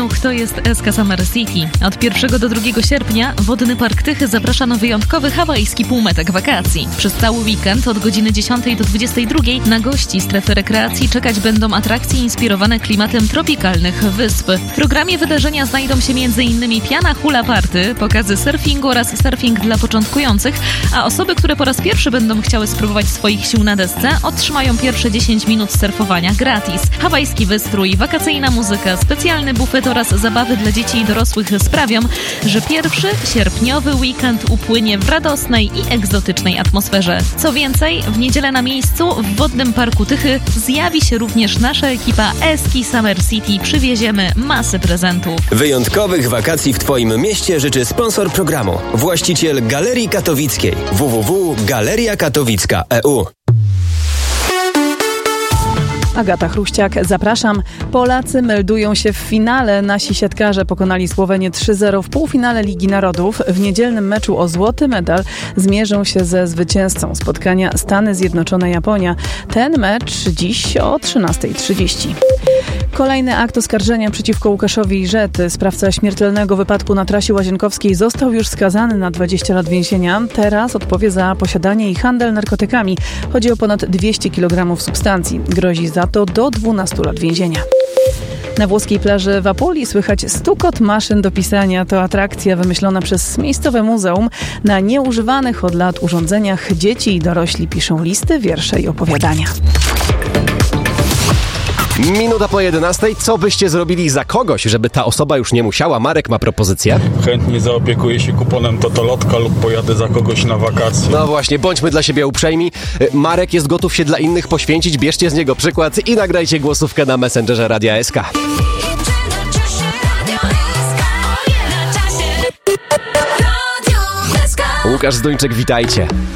kanałach to jest SK Summer City. Od 1 do 2 sierpnia Wodny Park Tychy zaprasza na wyjątkowy hawajski półmetek wakacji. Przez cały weekend od godziny 10 do 22 na gości strefy rekreacji czekać będą atrakcje inspirowane klimatem tropikalnych wysp. W programie wydarzenia znajdą się m.in. piana hula party, pokazy surfingu oraz surfing dla początkujących, a osoby, które po raz pierwszy będą chciały spróbować swoich sił na desce, otrzymają pierwsze 10 minut surfowania gratis. Hawajski wystrój, wakacyjna muzyka, specjalny bufet oraz zabawy dla dzieci i dorosłych sprawią, że pierwszy sierpniowy weekend upłynie w radosnej i egzotycznej atmosferze. Co więcej, w niedzielę na miejscu w Wodnym Parku Tychy zjawi się również nasza ekipa SK Summer City. Przywieziemy masę prezentów. Wyjątkowych wakacji w Twoim mieście życzy sponsor programu, właściciel Galerii Katowickiej www.galeriakatowicka.eu. Agata Chruściak, zapraszam. Polacy meldują się w finale. Nasi siatkarze pokonali Słowenię 3-0 w półfinale Ligi Narodów. W niedzielnym meczu o złoty medal zmierzą się ze zwycięzcą spotkania Stany Zjednoczone-Japonia. Ten mecz dziś o 13:30. Kolejny akt oskarżenia przeciwko Łukaszowi Iżety. Sprawca śmiertelnego wypadku na trasie łazienkowskiej został już skazany na 20 lat więzienia. Teraz odpowie za posiadanie i handel narkotykami. Chodzi o ponad 200 kg substancji. Grozi za to do 12 lat więzienia. Na włoskiej plaży w Apulii słychać stukot maszyn do pisania. To atrakcja wymyślona przez miejscowe muzeum. Na nieużywanych od lat urządzeniach dzieci i dorośli piszą listy, wiersze i opowiadania. Minuta po 11. Co byście zrobili za kogoś, żeby ta osoba już nie musiała? Marek ma propozycję. Chętnie zaopiekuję się kuponem Totolotka lub pojadę za kogoś na wakacje. No właśnie, bądźmy dla siebie uprzejmi. Marek jest gotów się dla innych poświęcić. Bierzcie z niego przykład i nagrajcie głosówkę na Messengerze Radia SK. Łukasz Zduńczyk, witajcie.